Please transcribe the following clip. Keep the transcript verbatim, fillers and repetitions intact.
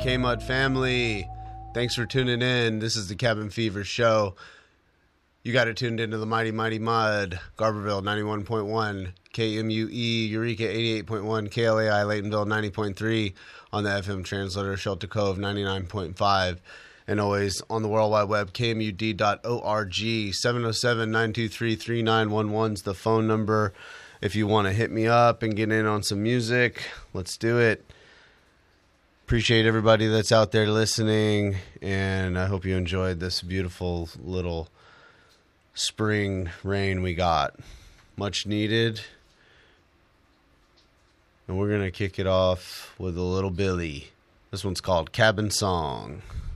K-Mud family. Thanks for tuning in. This is the Cabin Fever Show. You got it tuned into the Mighty Mighty Mud, Garberville ninety-one point one, K M U E, Eureka eighty-eight point one, K L A I, Laytonville ninety point three, on the F M translator, Shelter Cove ninety-nine point five, and always on the World Wide Web, K M U D dot org. seven oh seven, nine two three, three nine one one is the phone number. If you want to hit me up and get in on some music, let's do it. Appreciate everybody that's out there listening, and I hope you enjoyed this beautiful little spring rain we got. Much needed. And we're going to kick it off with a little Billy. This one's called Cabin Song.